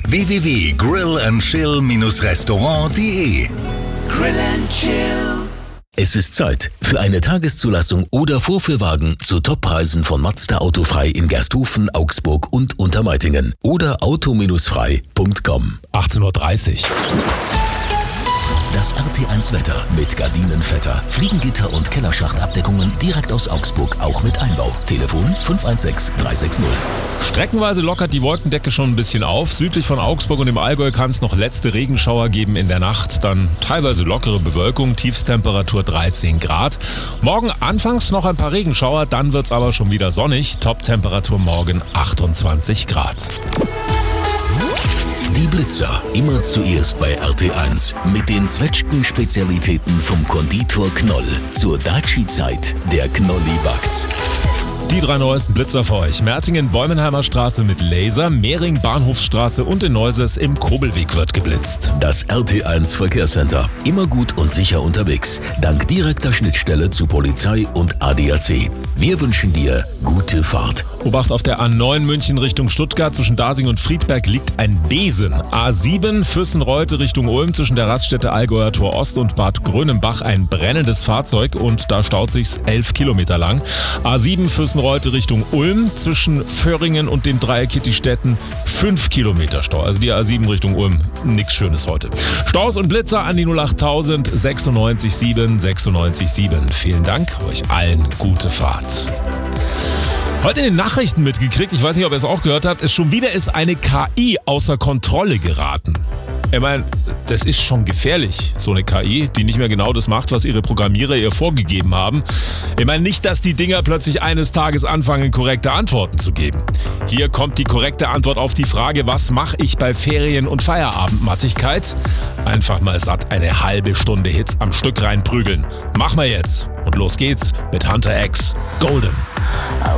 www.grillandchill-restaurant.de. Grill and Chill. Es ist Zeit für eine Tageszulassung oder Vorführwagen zu Toppreisen von Mazda Autofrei in Gersthofen, Augsburg und Untermeitingen oder auto-frei.com. 18:30 Uhr. Das RT1 Wetter mit Gardinenvetter, Fliegengitter und Kellerschachtabdeckungen direkt aus Augsburg, auch mit Einbau. Telefon 516 360. Streckenweise lockert die Wolkendecke schon ein bisschen auf. Südlich von Augsburg und im Allgäu kann es noch letzte Regenschauer geben in der Nacht. Dann teilweise lockere Bewölkung, Tiefstemperatur 13 Grad. Morgen anfangs noch ein paar Regenschauer, dann wird es aber schon wieder sonnig. Toptemperatur morgen 28 Grad. Die Blitzer, immer zuerst bei RT1 mit den Zwetschgen-Spezialitäten vom Konditor Knoll. Zur Daci-Zeit, der Knolli backt. Die 3 neuesten Blitzer für euch. Mertingen, Bäumenheimer Straße mit Laser, Mehring, Bahnhofsstraße und in Neuses im Kobelweg wird geblitzt. Das RT1 Verkehrscenter. Immer gut und sicher unterwegs. Dank direkter Schnittstelle zu Polizei und ADAC. Wir wünschen dir gute Fahrt. Obacht auf der A9 München Richtung Stuttgart. Zwischen Dasing und Friedberg liegt ein Besen. A7 Füssen-Reute Richtung Ulm. Zwischen der Raststätte Allgäuer Tor Ost und Bad Grönenbach ein brennendes Fahrzeug und da staut sich's 11 Kilometer lang. A7 Füssen-Reute Richtung Ulm. Zwischen Föhringen und den Dreieckittistädten 5 Kilometer Stau. Also die A7 Richtung Ulm. Nix Schönes heute. Staus und Blitzer an die 08000 96 7 96 7. Vielen Dank. Euch allen gute Fahrt. Heute in den Nachrichten mitgekriegt, ich weiß nicht, ob ihr es auch gehört habt, schon wieder ist eine KI außer Kontrolle geraten. Ich meine, das ist schon gefährlich, so eine KI, die nicht mehr genau das macht, was ihre Programmierer ihr vorgegeben haben. Ich meine nicht, dass die Dinger plötzlich eines Tages anfangen, korrekte Antworten zu geben. Hier kommt die korrekte Antwort auf die Frage, was mache ich bei Ferien- und Feierabendmattigkeit? Einfach mal satt eine halbe Stunde Hits am Stück reinprügeln. Machen wir jetzt. Und los geht's mit Hunter X Golden.